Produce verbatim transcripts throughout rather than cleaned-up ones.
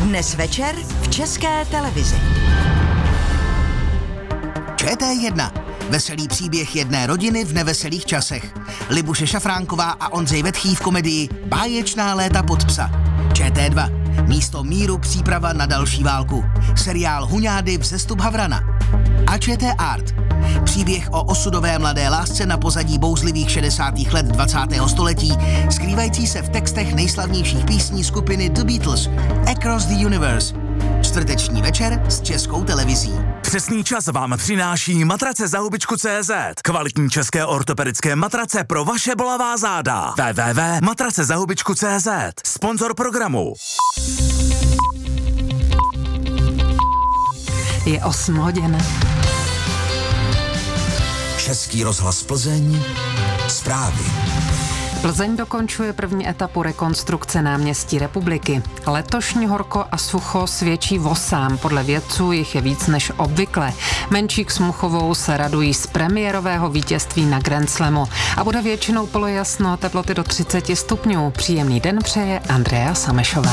Dnes večer v České televizi. Č T jedna. Veselý příběh jedné rodiny v neveselých časech. Libuše Šafránková a Ondřej Vetchý v komedii Báječná léta pod psa. Č T dva. Místo míru příprava na další válku. Seriál Huňády vzestup Havrana. A Č T Art. Příběh o osudové mladé lásce na pozadí bouzlivých šedesátých let dvacátého století, skrývající se v textech nejslavnějších písní skupiny The Beatles, Across the Universe. Čtvrteční večer s Českou televizí. Přesný čas vám přináší matrace za hubičku tečka cé zet. Kvalitní české ortopedické matrace pro vaše bolavá záda. w w w tečka matrace za hubičku tečka cé zet. Sponzor programu. Je osm hodin. Český rozhlas Plzeň. Zprávy. Plzeň dokončuje první etapu rekonstrukce náměstí Republiky. Letošní horko a sucho svědčí vosám. Podle vědců jich je víc než obvykle. Menšík s Muchovou se radují z premiérového vítězství na Grand Slamu. A bude většinou polojasno, teploty do třicet stupňů. Příjemný den přeje Andrea Samešová.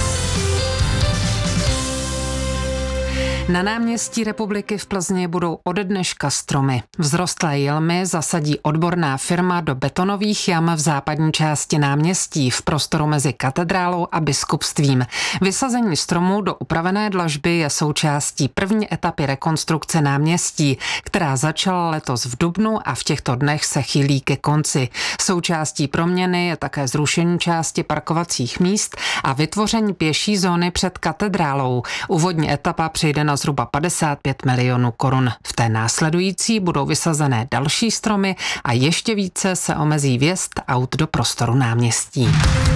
Na náměstí Republiky v Plzni budou ode dneška stromy. Vzrostlé jilmy zasadí odborná firma do betonových jam v západní části náměstí v prostoru mezi katedrálou a biskupstvím. Vysazení stromů do upravené dlažby je součástí první etapy rekonstrukce náměstí, která začala letos v dubnu a v těchto dnech se chýlí ke konci. Součástí proměny je také zrušení části parkovacích míst a vytvoření pěší zóny před katedrálou. Úvodní etapa přejde na zhruba padesát pět milionů korun. V té následující budou vysazené další stromy a ještě více se omezí vjezd aut do prostoru náměstí.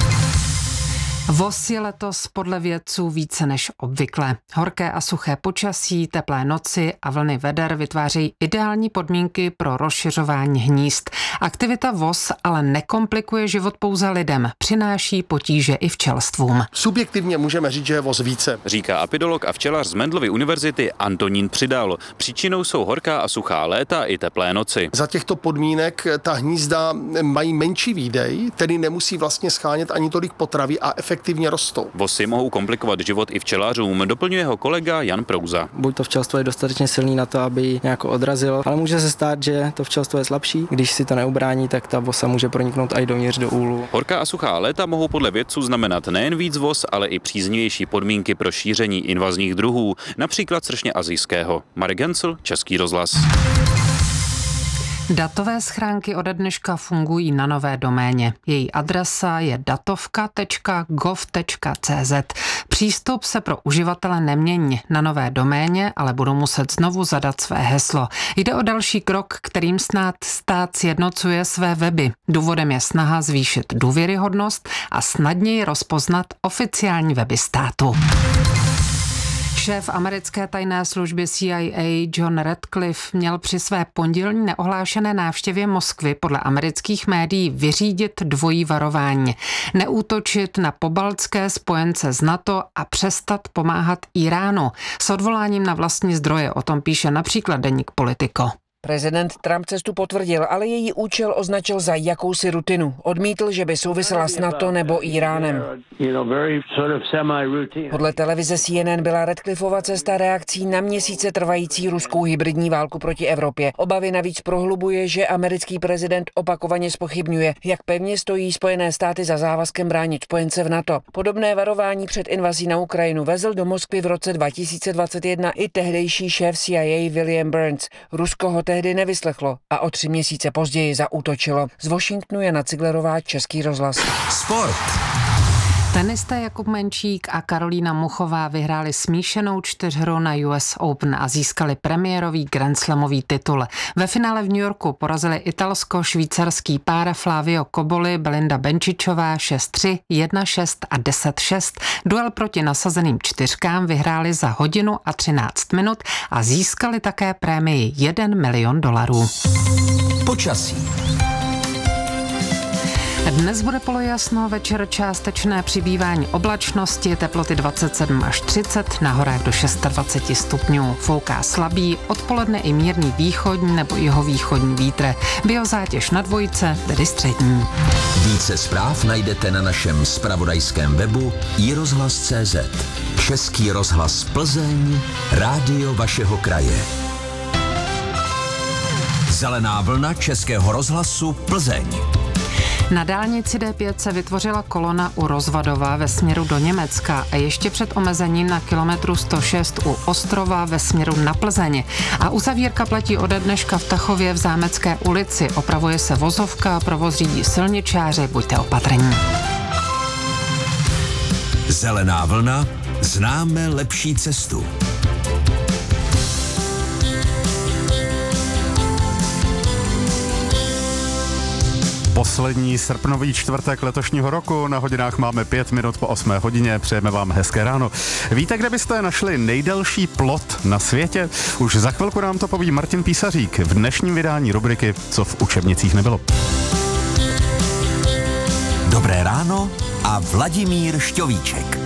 Voz je letos podle vědců více než obvykle. Horké a suché počasí, teplé noci a vlny veder vytvářejí ideální podmínky pro rozšiřování hnízd. Aktivita voz ale nekomplikuje život pouze lidem, přináší potíže i včelstvům. Subjektivně můžeme říct, že je voz více, říká apidolog a včelař z Mendelovy univerzity Antonín Přidal. Příčinou jsou horká a suchá léta i teplé noci. Za těchto podmínek ta hnízda mají menší výdej, tedy nemusí vlastně schánět ani tolik potravy a efektivně aktivně rostou. Vosy mohou komplikovat život i včelařům, doplňuje ho kolega Jan Prouza. Buď to včelstvo je dostatečně silný na to, aby ji nějak odrazilo, ale může se stát, že to včelstvo je slabší. Když si to neubrání, tak ta vosa může proniknout i dovnitř do úlu. Horká a suchá léta mohou podle vědců znamenat nejen víc vos, ale i příznivější podmínky pro šíření invazních druhů, například sršně asijského. Marek Hensl, Český rozhlas. Datové schránky ode dneška fungují na nové doméně. Její adresa je datovka tečka gov tečka cé zet. Přístup se pro uživatele nemění. Na nové doméně ale budou muset znovu zadat své heslo. Jde o další krok, kterým snad stát sjednocuje své weby. Důvodem je snaha zvýšit důvěryhodnost a snadněji rozpoznat oficiální weby státu. Šéf americké tajné služby C I A John Ratcliffe měl při své pondělní neohlášené návštěvě Moskvy podle amerických médií vyřídit dvojí varování. Neútočit na pobaltské spojence z NATO a přestat pomáhat Iránu. S odvoláním na vlastní zdroje, o tom píše například deník Politico. Prezident Trump cestu potvrdil, ale její účel označil za jakousi rutinu. Odmítl, že by souvisela s NATO nebo Iránem. Podle televize C N N byla Ratcliffeova cesta reakcí na měsíce trvající ruskou hybridní válku proti Evropě. Obavy navíc prohlubuje, že americký prezident opakovaně zpochybňuje, jak pevně stojí Spojené státy za závazkem bránit spojence v NATO. Podobné varování před invazí na Ukrajinu vezl do Moskvy v roce dva tisíce dvacet jedna i tehdejší šéf C I A William Burns. Rusko ho tehdy nevyslechlo a o tři měsíce později zaútočilo. Z Washingtonu Jana Ciglerová, Český rozhlas. Sport. Tenisté Jakub Menčík a Karolína Muchová vyhráli smíšenou čtyřhru na U S Open a získali premiérový Grand Slamový titul. Ve finále v New Yorku porazili italsko-švýcarský pár Flavio Cobolli, Belinda Benčičová šest tři, jedna šest a deset šest. Duel proti nasazeným čtyřkám vyhráli za hodinu a třináct minut a získali také prémii jeden milion dolarů. Počasí. Dnes bude polojasno, večer částečné přibývání oblačnosti, teploty dvacet sedm až třicet, na horách do dvacet šest stupňů. Fouká slabý, odpoledne i mírný východní nebo jihovýchodní vítr. Biozátěž na dvojce, tedy střední. Více zpráv najdete na našem zpravodajském webu i rozhlas tečka cé zet. Český rozhlas Plzeň, rádio vašeho kraje. Zelená vlna Českého rozhlasu Plzeň. Na dálnici D pět se vytvořila kolona u Rozvadova ve směru do Německa a ještě před omezením na kilometru sto šest u Ostrova ve směru na Plzeň. A uzavírka platí ode dneška v Tachově v Zámecké ulici. Opravuje se vozovka, provoz řídí silničáři, buďte opatrní. Zelená vlna, známe lepší cestu. Poslední srpnový čtvrtek letošního roku, na hodinách máme pět minut po osmé hodině, přejeme vám hezké ráno. Víte, kde byste našli nejdelší plot na světě? Už za chvilku nám to poví Martin Písařík v dnešním vydání rubriky Co v učebnicích nebylo. Dobré ráno a Vladimír Šťovíček.